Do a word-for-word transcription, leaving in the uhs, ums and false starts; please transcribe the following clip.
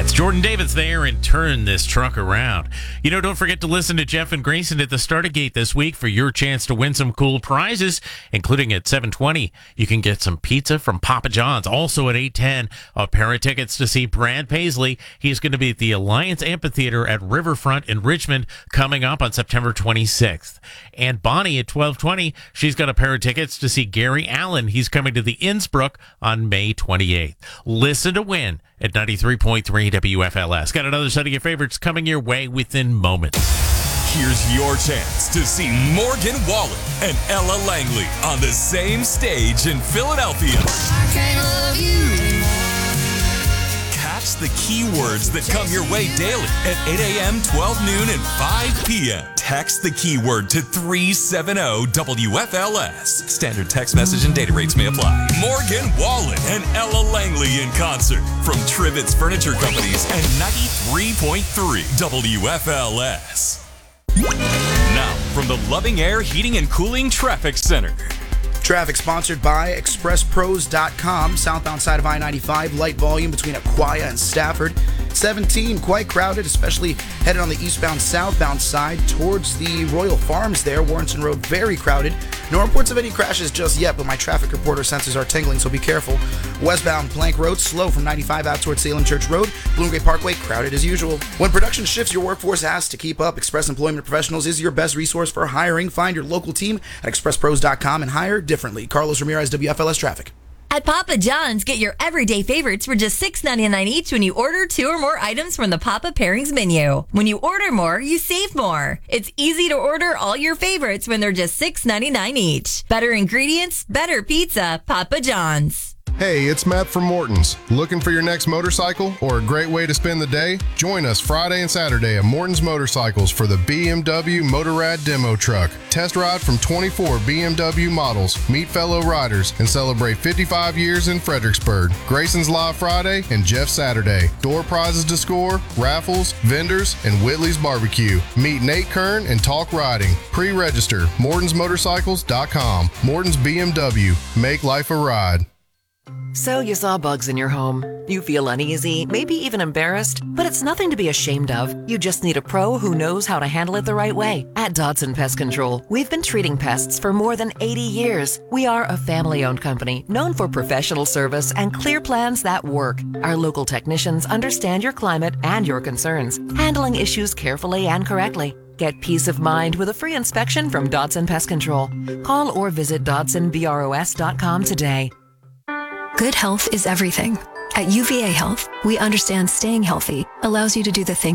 Jordan Davis there and turn this truck around. You know, don't forget to listen to Jeff and Grayson at the Start of Gate this week for your chance to win some cool prizes, including at seven twenty. You can get some pizza from Papa John's. Also at eight ten, a pair of tickets to see Brad Paisley. He's going to be at the Alliance Amphitheater at Riverfront in Richmond coming up on September twenty-sixth. And Bonnie at twelve twenty, she's got a pair of tickets to see Gary Allen. He's coming to the Innsbruck on May twenty-eighth. Listen to win at ninety-three point three W F L S. Got another set of your favorites coming your way within moments. Here's your chance to see Morgan Wallen and Ella Langley on the same stage in Philadelphia. I can't love you anymore. Catch the keywords that come your way daily at eight a.m., twelve noon, and five p.m. Text the keyword to three seven zero W F L S. Standard text message and data rates may apply. Morgan Wallen and Ella Langley in concert from Trivets Furniture Companies and ninety-three point three W F L S. Now, from the Loving Air Heating and Cooling Traffic Center. Traffic sponsored by express pros dot com. Southbound side of I ninety-five, light volume between Aquia and Stafford. seventeen, quite crowded, especially headed on the eastbound, southbound side towards the Royal Farms there. Warrenton Road, very crowded. No reports of any crashes just yet, but my traffic reporter sensors are tingling, so be careful. Westbound Plank Road, slow from ninety-five out towards Salem Church Road. Bloom Gate Parkway, crowded as usual. When production shifts, your workforce has to keep up. Express Employment Professionals is your best resource for hiring. Find your local team at express pros dot com and hire differently. Carlos Ramirez, W F L S Traffic. At Papa John's, get your everyday favorites for just six ninety-nine each when you order two or more items from the Papa Pairings menu. When you order more, you save more. It's easy to order all your favorites when they're just six ninety-nine each. Better ingredients, better pizza, Papa John's. Hey, it's Matt from Morton's. Looking for your next motorcycle or a great way to spend the day? Join us Friday and Saturday at Morton's Motorcycles for the B M W Motorrad Demo Truck. Test ride from twenty-four B M W models, meet fellow riders, and celebrate fifty-five years in Fredericksburg. Grayson's Live Friday and Jeff Saturday. Door prizes to score, raffles, vendors, and Whitley's Barbecue. Meet Nate Kern and talk riding. Pre-register, mortons motorcycles dot com. Morton's B M W. Make life a ride. So you saw bugs in your home. You feel uneasy, maybe even embarrassed, but it's nothing to be ashamed of. You just need a pro who knows how to handle it the right way. At Dodson Pest Control, we've been treating pests for more than eighty years. We are a family-owned company known for professional service and clear plans that work. Our local technicians understand your climate and your concerns, handling issues carefully and correctly. Get peace of mind with a free inspection from Dodson Pest Control. Call or visit dodson bros dot com today. Good health is everything. At U V A Health, we understand staying healthy allows you to do the things